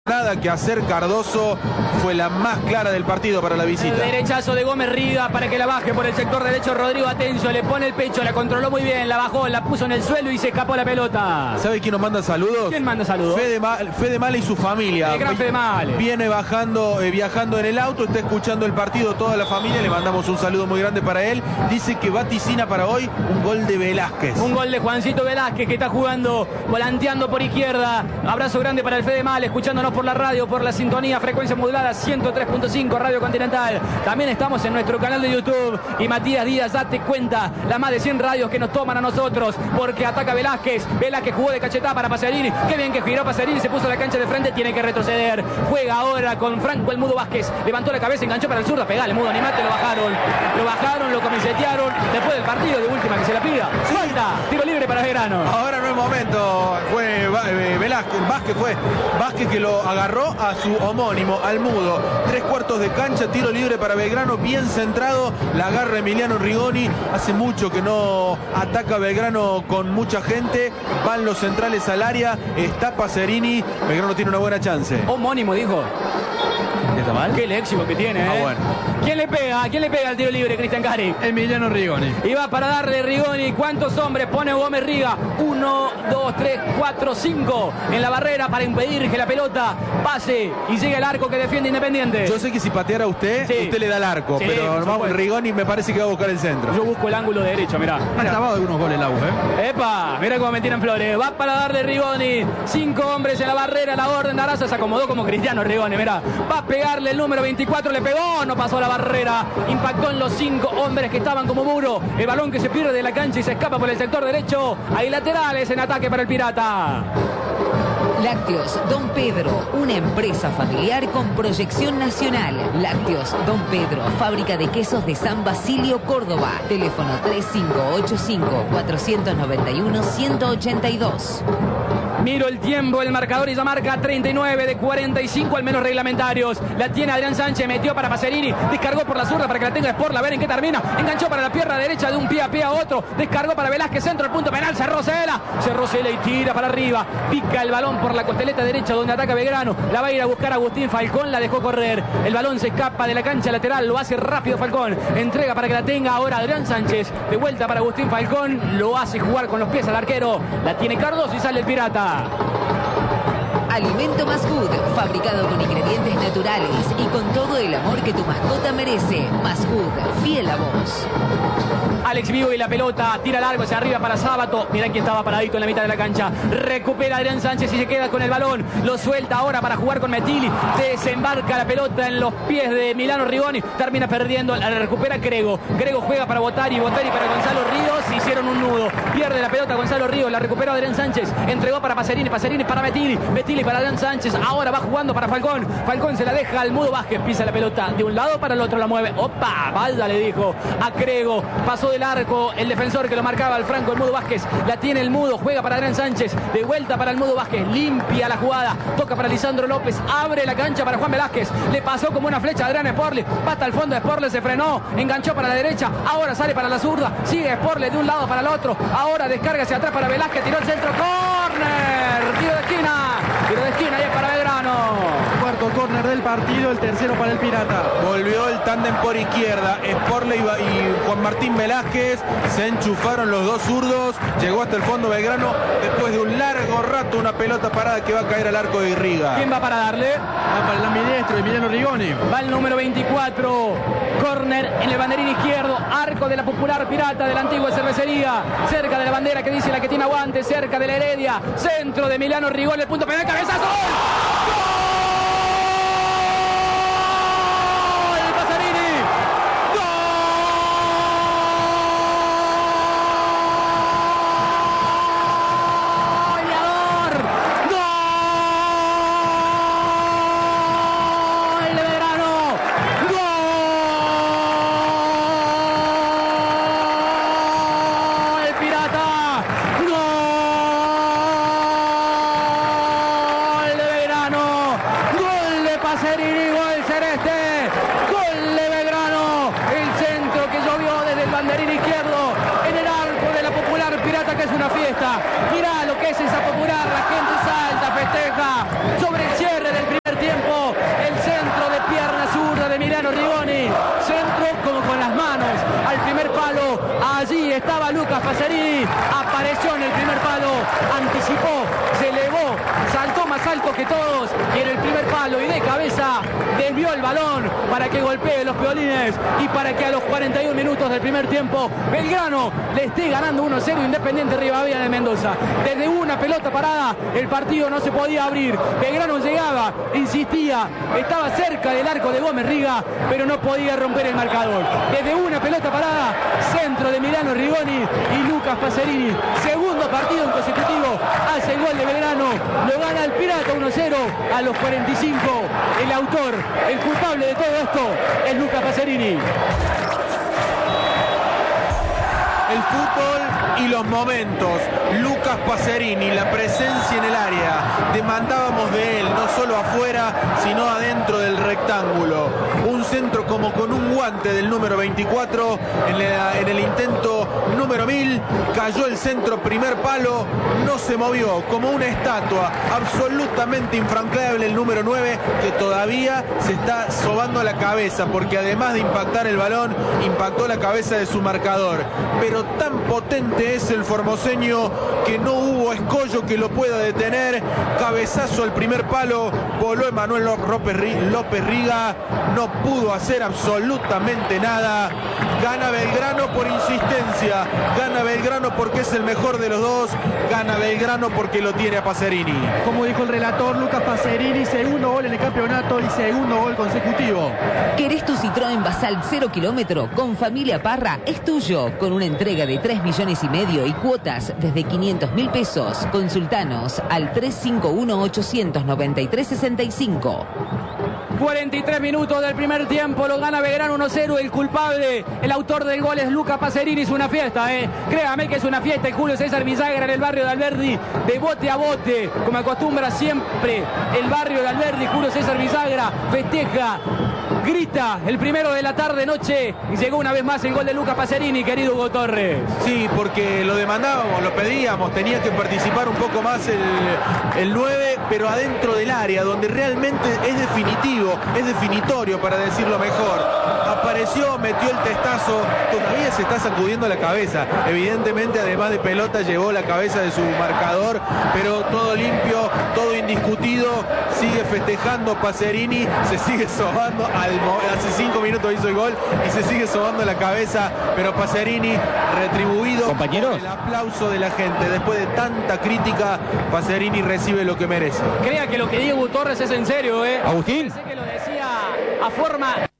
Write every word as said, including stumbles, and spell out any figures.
Nada que hacer, Cardoso fue la más clara del partido para la visita. El derechazo de Gómez Riga para que la baje por el sector derecho. Rodrigo Atencio le pone el pecho, la controló muy bien, la bajó, la puso en el suelo y se escapó la pelota. ¿Sabe quién nos manda saludos? ¿Quién manda saludos? Fede, Ma Fede Male y su familia. El gran Fede Male. Viene bajando, eh, viajando en el auto, está escuchando el partido toda la familia. Le mandamos un saludo muy grande para él. Dice que vaticina para hoy un gol de Velázquez. Un gol de Juancito Velázquez que está jugando, volanteando por izquierda. Abrazo grande para el Fede Male, escuchándonos por la radio, por la sintonía, frecuencia modulada ciento tres punto cinco Radio Continental. También estamos en nuestro canal de YouTube. Y Matías Díaz, date cuenta, las más de cien radios que nos toman a nosotros, porque ataca Velázquez. Velázquez jugó de cachetada para Pacerini. Qué bien que giró Pacerini, se puso la cancha de frente, tiene que retroceder. Juega ahora con Franco el Mudo Vázquez. Levantó la cabeza, enganchó para el sur, pegale Mudo, animate, lo bajaron. Lo bajaron, lo comisetearon. Después del partido, de última que se la pida. Falta, tiro libre para Belgrano. Ahora no es momento. Fue Velázquez, Vázquez fue. Vázquez que lo agarró a su homónimo, al Mudo. Tres cuartos de cancha, tiro libre para Belgrano, bien centrado, la agarra Emiliano Rigoni. Hace mucho que no ataca Belgrano con mucha gente, van los centrales al área, está Pacerini, Belgrano tiene una buena chance. Homónimo, dijo. ¿Está mal? Qué léxico que tiene, ah, ¿eh? Bueno. ¿Quién le pega? ¿Quién le pega al tiro libre, Cristian Cari? Emiliano Rigoni. Y va para darle Rigoni. ¿Cuántos hombres pone Gómez Riga? Uno, dos, tres, cuatro, cinco en la barrera para impedir que la pelota pase y llegue al arco que defiende Independiente. Yo sé que si pateara usted, sí, usted le da el arco, sí, pero normal Rigoni me parece que va a buscar el centro. Yo busco el ángulo derecho, mirá. Ha clavado algunos goles el A U, ¿eh? Epa, mirá cómo me tiran flores. Va para darle Rigoni. Cinco hombres en la barrera, la orden de Araza se acomodó como Cristiano Rigoni, mirá. Va a pegarle el número veinticuatro, le pegó, no pasó la barrera. Impactó en los cinco hombres que estaban como muro. El balón que se pierde de la cancha y se escapa por el sector derecho. Hay laterales en ataque para el Pirata. Lácteos Don Pedro, una empresa familiar con proyección nacional. Lácteos Don Pedro, fábrica de quesos de San Basilio, Córdoba. Teléfono tres cinco ocho cinco, cuatro nueve uno, uno ocho dos. Miro el tiempo, el marcador y ya marca treinta y nueve de cuarenta y cinco, al menos reglamentarios. La tiene Adrián Sánchez, metió para Pacerini, descargó por la zurda para que la tenga Sport, a ver en qué termina. Enganchó para la pierna derecha de un pie a pie a otro, descargó para Velázquez, centro al punto penal, cerró Cela, cerró Cela y tira para arriba. Pica el balón por la costeleta derecha donde ataca Belgrano. La va a ir a buscar Agustín Falcón, la dejó correr. El balón se escapa de la cancha lateral, lo hace rápido Falcón. Entrega para que la tenga ahora Adrián Sánchez. De vuelta para Agustín Falcón, lo hace jugar con los pies al arquero. La tiene Cardoso y sale el Pirata. Alimento Masgood, fabricado con ingredientes naturales y con todo el amor que tu mascota merece. Masgood, fiel a vos. Alex Vigo y la pelota, tira largo hacia arriba para Sábato. Mirá quién estaba paradito en la mitad de la cancha. Recupera Adrián Sánchez y se queda con el balón. Lo suelta ahora para jugar con Metilli. Desembarca la pelota en los pies de Milano Rigoni. Termina perdiendo, la recupera Grego. Grego juega para Botari, Botari para Gonzalo Ríos. Hicieron un nudo. Pierde la pelota Gonzalo Ríos, la recuperó Adrián Sánchez. Entregó para Pacerini, Pacerini para Metilli. Metilli para Adrián Sánchez. Ahora va jugando para Falcón. Falcón se la deja al Mudo Vázquez. Pisa la pelota de un lado para el otro, la mueve. Opa, Valda le dijo a Grego. Pasó del arco el defensor que lo marcaba al Franco, el Mudo Vázquez. La tiene el Mudo, juega para Adrián Sánchez. De vuelta para el Mudo Vázquez. Limpia la jugada. Toca para Lisandro López. Abre la cancha para Juan Velázquez. Le pasó como una flecha a Adrián Sporle. Va hasta el fondo de Sporle, se frenó. Enganchó para la derecha. Ahora sale para la zurda. Sigue Sporle de un lado para el otro. Ahora descarga hacia atrás para Velázquez. Tiró el centro. ¡Córner! Tiro de esquina. Tiro de esquina y es para Belgrano. Cuarto córner del partido, el tercero para el Pirata. Volvió el tándem por izquierda. Sporle y Juan Martín Velázquez. Se enchufaron los dos zurdos. Llegó hasta el fondo Belgrano. Después de un largo rato, una pelota parada que va a caer al arco de Irriga. ¿Quién va para darle? Va para el ambidiestro, Emiliano Rigoni. Va el número veinticuatro. Córner en el banderín izquierdo. Arco de la Popular Pirata de la antigua cervecería. Cerca de la bandera que dice la que tiene aguante. Cerca de la Heredia. Centro de Emiliano Rigoni. El punto penal. ¡Cabezazo! ¡Gol! Pacerini, gol celeste, gol de Belgrano, el centro que llovió desde el banderín izquierdo en el arco de la Popular Pirata pelota que es una fiesta. Mirá lo que es esa popular, la gente salta, festeja sobre el cierre del primer tiempo. El centro de pierna zurda de Emiliano Rigoni, centro como con las manos al primer palo. Allí estaba Lucas Pacerini, apareció en el primer palo, anticipó, se elevó, saltó más alto que todos y en el primer palo y de cabeza desvió el balón para que golpee los violines y para que a los cuarenta y un minutos del primer tiempo Belgrano le esté ganando uno a cero Independiente Rivadavia de Mendoza. Desde una pelota parada el partido no se podía abrir. Belgrano llegaba, insistía, estaba cerca del arco de Gómez Riga, pero no podía romper el marcador. Desde una pelota parada, centro de Emiliano Rigoni y Lucas Pacerini, segundo partido en consecutivo, hace el gol de Belgrano, lo gana el Pirata uno a cero a los cuarenta y cinco. El autor, el culpable de todo esto es Lucas Pacerini. El fútbol y los momentos. Lucas Pacerini, la presencia en el área. Demandábamos de él, no solo afuera, sino adentro del rectángulo. Un centro como con un guante del número veinticuatro. En, la, en el intento número mil, cayó el centro, primer palo, no se movió, como una estatua. Absolutamente infranqueable el número nueve, que todavía se está sobando la cabeza, porque además de impactar el balón, impactó la cabeza de su marcador. Pero tan potente es el formoseño que no hubo escollo que lo pueda detener. Cabezazo al primer palo, voló Emanuel López Riga, no pudo hacer absolutamente nada. Gana Belgrano por insistencia, gana Belgrano porque es el mejor de los dos, gana Belgrano porque lo tiene a Pacerini. Como dijo el relator, Lucas Pacerini, segundo gol en el campeonato y segundo gol consecutivo. ¿Querés tu Citroën Basal cero kilómetro? Con Familia Parra es tuyo, con una entrega de tres millones y medio y cuotas desde quinientos mil pesos. Consultanos al tres cinco uno, ocho nueve tres, seis cinco. cuarenta y tres minutos del primer tiempo, lo gana Belgrano uno a cero. El culpable, el autor del gol es Lucas Pacerini. Es una fiesta, eh. Créame que es una fiesta. Y Julio César Villagra en el barrio de Alberdi, de bote a bote, como acostumbra siempre el barrio de Alberdi. Julio César Villagra festeja, grita el primero de la tarde noche y llegó una vez más el gol de Lucas Pacerini, querido Hugo Torres. Sí, porque lo demandábamos, lo pedíamos, tenía que participar un poco más el, el nueve, pero adentro del área, donde realmente es definitivo, es definitorio, para decirlo mejor. Apareció, metió el testazo, todavía se está sacudiendo la cabeza. Evidentemente, además de pelota, llevó la cabeza de su marcador, pero todo limpio, todo indiscutido. Sigue festejando Pacerini, se sigue sobando. Al, hace cinco minutos hizo el gol y se sigue sobando la cabeza, pero Pacerini retribuido. Compañeros, el aplauso de la gente. Después de tanta crítica, Pacerini recibe lo que merece. Crea que lo que dijo Hugo Torres es en serio, ¿eh? Agustín. Pensé que lo decía a forma